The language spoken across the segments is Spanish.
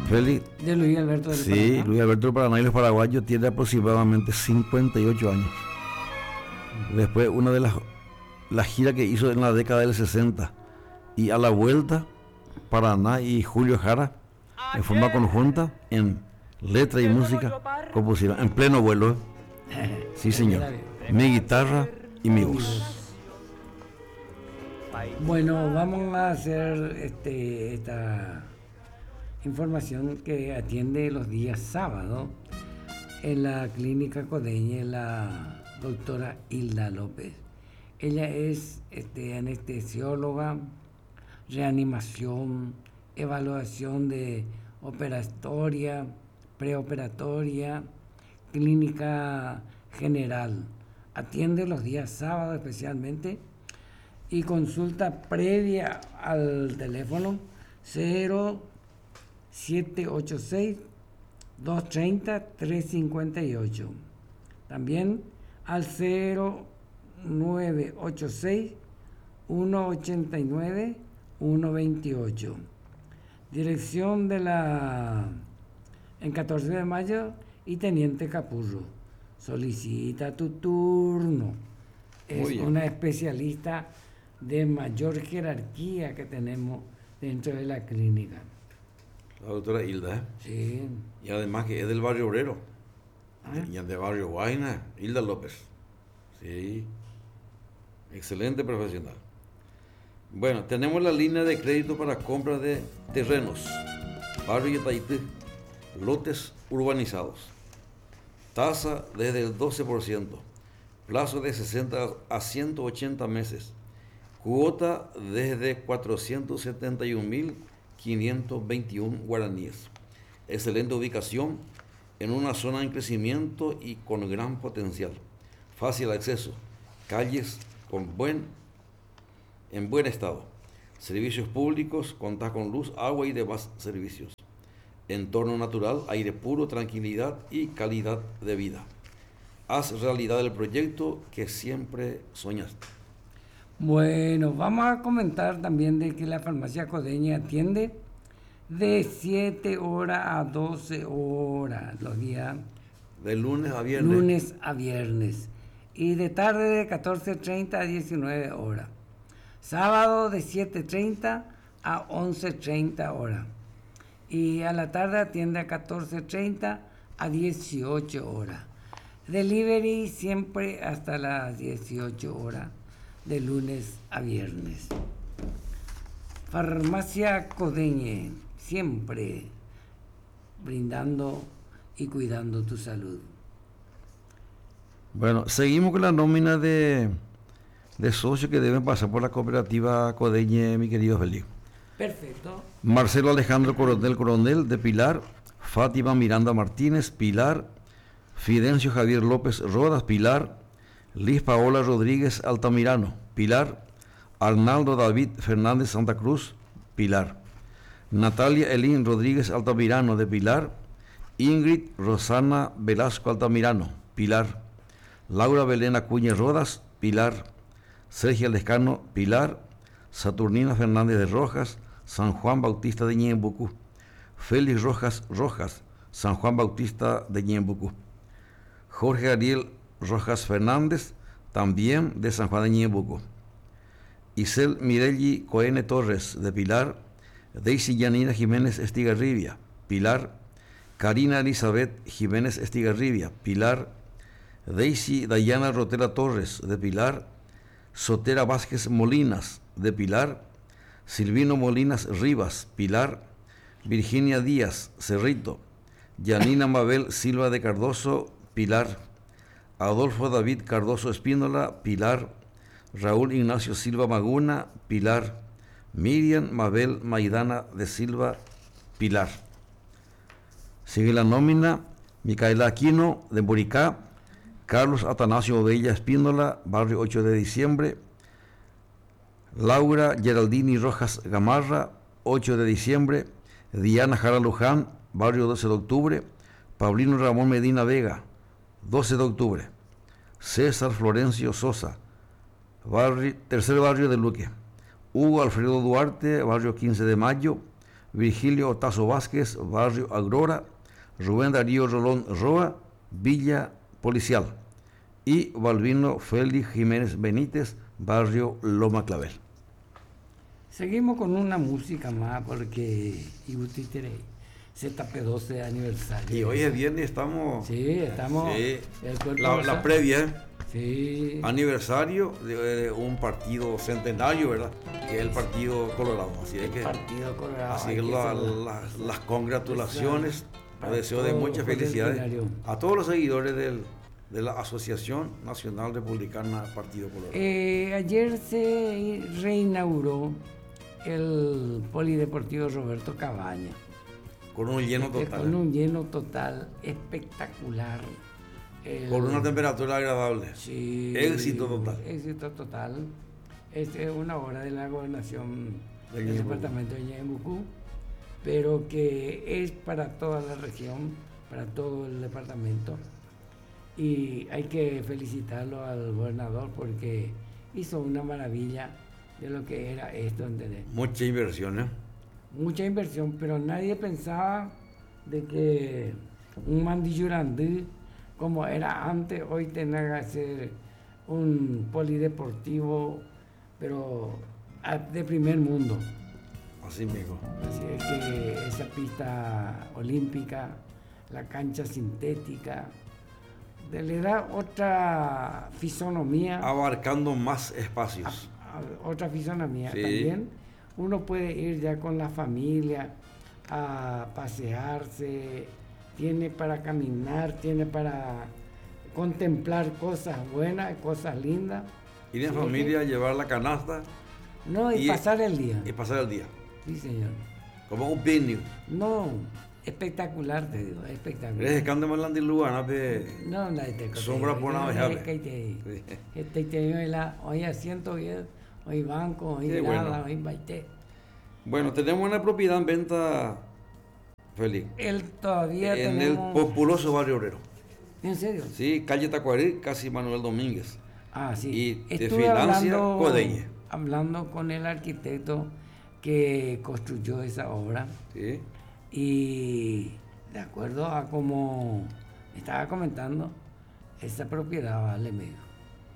Félix. De Luis Alberto del Paraná. Sí, Luis Alberto del Paraná y los paraguayos tiene aproximadamente 58 años. Después una de las giras que hizo en la década del 60 y a la vuelta Paraná y Julio Jara en forma conjunta en letra y música compusieron en pleno vuelo. Sí, señor. Mi guitarra y mi voz. Bueno, vamos a hacer esta información que atiende los días sábados en la clínica Codeñe la doctora Hilda López. Ella es anestesióloga, reanimación, evaluación de operatoria, preoperatoria, clínica general. Atiende los días sábados especialmente y consulta previa al teléfono 0786 230 358. También al 0986 189 128. Dirección en 14 de mayo y Teniente Capurro. Solicita tu turno. Es una especialista de mayor jerarquía que tenemos dentro de la clínica. La doctora Hilda, ¿eh? Sí. Y además que es del barrio obrero. Y de barrio Guayna, Hilda López. Sí. Excelente profesional. Bueno, tenemos la línea de crédito para compra de terrenos. Barrio Yetaití, lotes urbanizados. Tasa desde el 12%. Plazo de 60 a 180 meses. Cuota desde 471.521 guaraníes. Excelente ubicación en una zona en crecimiento y con gran potencial. Fácil acceso. Calles en buen estado. Servicios públicos, contás con luz, agua y demás servicios. Entorno natural, aire puro, tranquilidad y calidad de vida. Haz realidad el proyecto que siempre soñaste. Bueno, vamos a comentar también de que la farmacia Codeña atiende de 7 horas a 12 horas los días. De lunes a viernes. Lunes a viernes. Y de tarde de 14:30 a 19 horas. Sábado de 7:30 a 11:30 horas. Y a la tarde atiende a 14:30 a 18 horas. Delivery siempre hasta las 18 horas, de lunes a viernes. Farmacia Codeñe, siempre brindando y cuidando tu salud. Bueno, seguimos con la nómina de socios que deben pasar por la cooperativa Codeñe, mi querido Félix. Perfecto. Marcelo Alejandro Coronel de Pilar, Fátima Miranda Martínez, Pilar, Fidencio Javier López Rodas, Pilar, Liz Paola Rodríguez Altamirano, Pilar, Arnaldo David Fernández Santa Cruz, Pilar, Natalia Elín Rodríguez Altamirano de Pilar, Ingrid Rosana Velasco Altamirano, Pilar, Laura Belén Acuña Rodas, Pilar, Sergio Lescano, Pilar, Saturnina Fernández de Rojas, San Juan Bautista de Ñembucú, Félix Rojas, San Juan Bautista de Ñembucú, Jorge Ariel Rojas Fernández, también de San Juan de Ñembucú, Isel Mirelli Coene Torres de Pilar, Daisy Yanina Jiménez Estigarribia, Pilar, Karina Elizabeth Jiménez Estigarribia, Pilar, Daisy Dayana Rotera Torres de Pilar, Sotera Vázquez Molinas de Pilar, Silvino Molinas Rivas, Pilar, Virginia Díaz Cerrito, Yanina Mabel Silva de Cardoso, Pilar, Adolfo David Cardoso Espínola, Pilar, Raúl Ignacio Silva Maguna, Pilar, Miriam Mabel Maidana de Silva, Pilar. Sigue la nómina: Micaela Aquino de Buricá, Carlos Atanasio Bella Espínola, barrio 8 de diciembre, Laura Geraldini Rojas Gamarra, 8 de diciembre, Diana Jara Luján, barrio 12 de octubre, Paulino Ramón Medina Vega, 12 de octubre, César Florencio Sosa, tercer barrio de Luque, Hugo Alfredo Duarte, barrio 15 de mayo, Virgilio Otazo Vázquez, barrio Aurora, Rubén Darío Rolón Roa, Villa Policial, y Balbino Félix Jiménez Benítez, barrio Loma Clavel. Seguimos con una música más porque ZP12 aniversario. Y hoy es viernes, estamos... Sí, estamos... Sí, la previa, sí. Aniversario de un partido centenario, ¿verdad? Que es el Partido Colorado. Así es que, Partido Colorado. así que las congratulaciones, los deseos de muchas felicidades a todos los seguidores de la Asociación Nacional Republicana Partido Colorado. Ayer se reinauguró el Polideportivo Roberto Cabaña. Con un lleno total. Con un lleno total espectacular. Con una temperatura agradable. Sí. Éxito total. Éxito total. Es una obra de la gobernación del Ñeembucú. departamento de Ñeembucú, pero que es para toda la región, para todo el departamento. Y hay que felicitarlo al gobernador porque hizo una maravilla de lo que era esto, ¿entendés? Mucha inversión, ¿eh? Mucha inversión, pero nadie pensaba de que un Mandiyurandú, como era antes, hoy tenga que ser un polideportivo, pero de primer mundo. Así mismo. Así es que esa pista olímpica, la cancha sintética, le da otra fisonomía. Abarcando más espacios. Otra fisonomía Sí. también. Uno puede ir ya con la familia a pasearse, tiene para caminar, tiene para contemplar cosas buenas, cosas lindas. Ir en Sí, familia, llevar la canasta No, y pasar el día. y pasar el día. Sí, señor. Como un picnic. No, espectacular, te digo, espectacular. Es que ande malandi lugar, pe. No, la de Sombra por una vejable. Hoy asiento, hoy banco, hoy Qué grada, bueno. hoy baité. Bueno, tenemos una propiedad en venta, Félix, Él todavía en tenemos... el populoso barrio obrero. ¿En serio? Sí, calle Tacuarí, casi Manuel Domínguez. Ah, sí. Y te Estuve financia Codeñe. hablando con el arquitecto que construyó esa obra Sí. y de acuerdo a como estaba comentando, esa propiedad vale medio.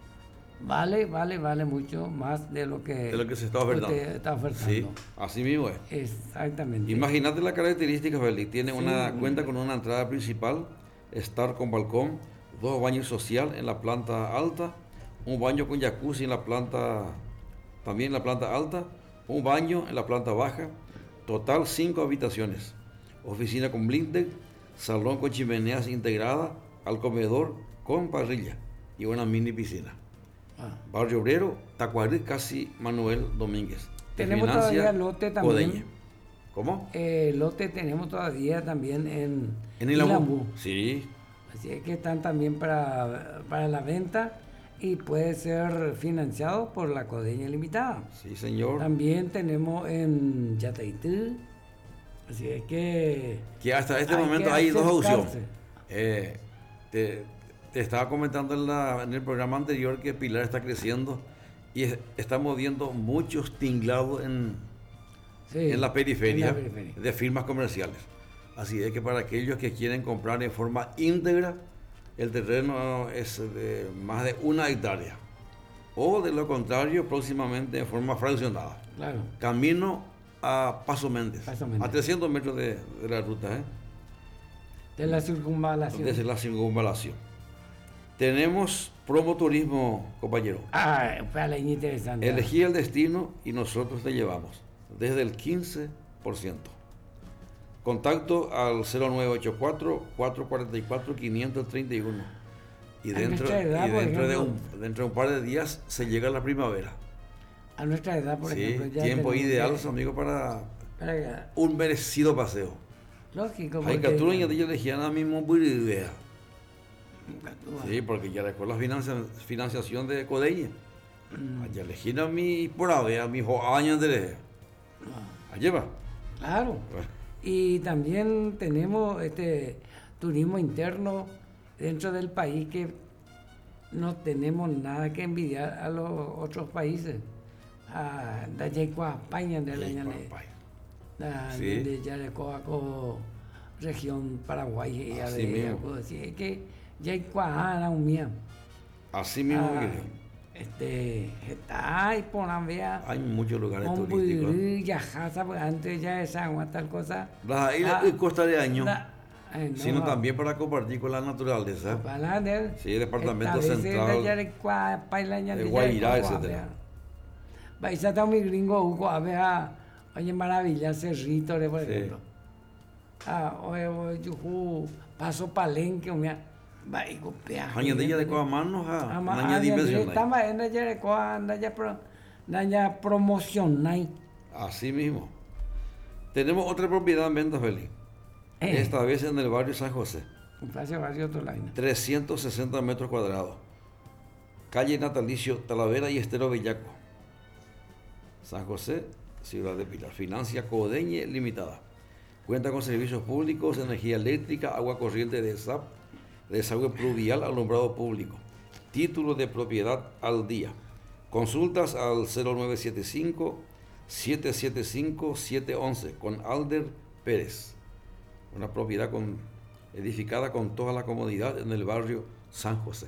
Vale mucho más de lo que Se está ofertando. usted está ofertando. Sí, así mismo es. Exactamente. Imagínate la característica, Félix. Tiene cuenta con una entrada principal, estar con balcón, 2 baños social en la planta alta, un baño con jacuzzi en la planta, también en la planta alta, un baño en la planta baja, total 5 habitaciones, oficina con blinded, salón con chimeneas integrada, al comedor con parrilla y una mini piscina. Barrio Obrero, Tacuarí, casi Manuel Domínguez. Tenemos Financia todavía lote también. Codeñe. ¿Cómo? Lote tenemos todavía también en Ilambú. Sí. Así es que están también para la venta y puede ser financiado por la Codeña Limitada. Sí, señor. También tenemos en Yataitú. Así es que hasta este hay momento que hay 2 acercarse. opciones. Te estaba comentando en el programa anterior que Pilar está creciendo y estamos viendo muchos tinglados en la periferia de firmas comerciales. Así es que para aquellos que quieren comprar en forma íntegra, el terreno es de más de 1 hectárea. O de lo contrario, próximamente en forma fraccionada. Claro. Camino a Paso Méndez. Paso Méndez. A 300 metros de la ruta, De la circunvalación. desde la circunvalación. Tenemos promoturismo, compañero. Para interesante. Elegí el destino y nosotros te llevamos. Desde el 15%. Contacto al 0984-444-531. Y dentro de un par de días se llega a la primavera. A nuestra edad, por ejemplo. Ya Tiempo tenemos ideal, que- amigo, para para- un merecido paseo. Lógico. Hay porque- captura y ya elegían a mismo buena idea. Sí, porque ya recuerdo la financiación de Codeña. Allá elegían a mi por a mis años de allá va. Claro. Y también tenemos turismo interno dentro del país que no tenemos nada que envidiar a los otros países. A Dayecua, España, de la Ñane. Sí. de Yarecoaco, región Paraguay, y Así de mismo. así es que ya hay cuajana un mía. Así mismo Ah, que está y por la vea. hay muchos lugares Un turísticos. buirí, ya casa, pues antes ya esa agua tal cosa. Las islas Ah, de Costa de Año, no, sino también para compartir con la naturaleza. ojalá de Sí, departamento esta vez central, de Yarecua, Pailaña de de Guairá, Yarecua, etcétera. vea. Vais a estar mi gringo Hugo, a ver, oye, maravilla, Cerrito, por Sí. ejemplo. Oye, yo paso Palenque, mira, va y golpea. Año de ella de Coamanos a Ama Naña Dimensional. estaba en la Yarecua, anda promocional. Así mismo. Tenemos otra propiedad en venta, Félix. Esta vez en el barrio San José. Un paseo barrio otro lado. 360 metros cuadrados. Calle Natalicio Talavera y Estero Bellaco. San José, Ciudad de Pilar. Financia Codeñe Limitada. Cuenta con servicios públicos, energía eléctrica, agua corriente de SAP, desagüe pluvial, alumbrado público. Título de propiedad al día. Consultas al 0975-775-711 con Alder Pérez. Una propiedad edificada con toda la comodidad en el barrio San José.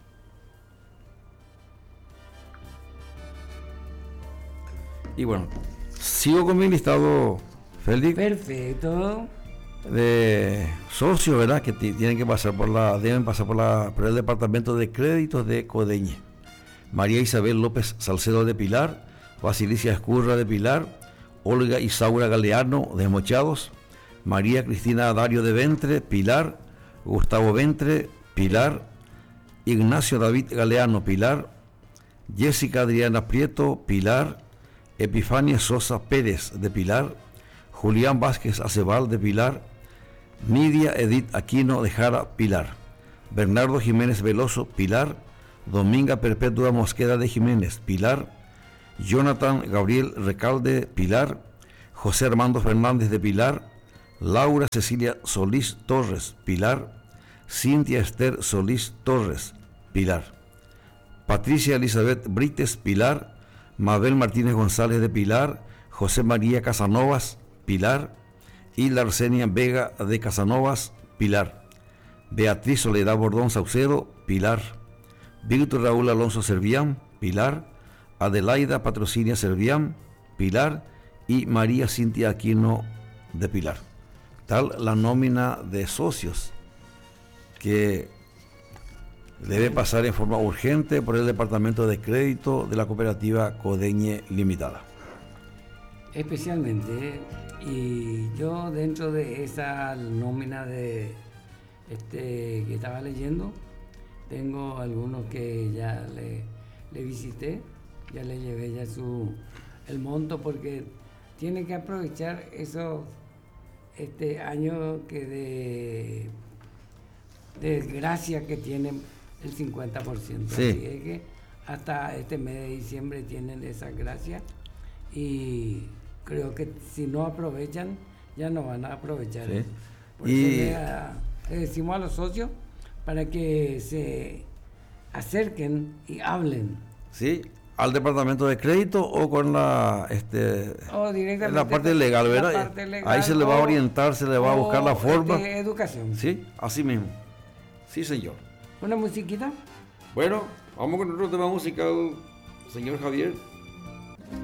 Y bueno, sigo con mi listado, Félix, Perfecto. de socios, ¿verdad? Que tienen que pasar deben pasar por el departamento de créditos de Codeñe. María Isabel López Salcedo de Pilar, Basilicia Escurra de Pilar, Olga Isaura Galeano de Mochados, María Cristina Dario de Ventre, Pilar, Gustavo Ventre, Pilar, Ignacio David Galeano, Pilar, Jessica Adriana Prieto, Pilar, Epifania Sosa Pérez de Pilar, Julián Vázquez Acebal de Pilar, Nidia Edith Aquino de Jara, Pilar, Bernardo Jiménez Veloso, Pilar, Dominga Perpetua Mosqueda de Jiménez, Pilar, Jonathan Gabriel Recalde, Pilar, José Armando Fernández de Pilar, Laura Cecilia Solís Torres, Pilar, Cintia Esther Solís Torres, Pilar, Patricia Elizabeth Brites, Pilar, Mabel Martínez González de Pilar, José María Casanovas, Pilar, Hilda Arsenia Vega de Casanovas, Pilar, Beatriz Soledad Bordón Saucedo, Pilar, Víctor Raúl Alonso Servián, Pilar, Adelaida Patrocinia Servián, Pilar y María Cintia Aquino de Pilar. Tal la nómina de socios que debe pasar en forma urgente por el Departamento de Crédito de la Cooperativa Codeñe Limitada. Especialmente, y yo dentro de esa nómina de que estaba leyendo, tengo algunos que ya le visité, ya le llevé ya el monto, porque tiene que aprovechar esos años que de desgracia que tienen el 50%. Sí. Así es que hasta este mes de diciembre tienen esa gracia, y creo que si no aprovechan, ya no van a aprovechar. Sí. Por Y eso le decimos a los socios para que se acerquen y hablen. sí, al Departamento de Crédito o con O directamente en la parte legal, la ¿verdad? parte legal, Ahí se le va a o- orientar, se le va a buscar la o, forma. educación. Sí, así mismo. Sí, señor. Una musiquita. Bueno, vamos con otro tema musical, señor Javier.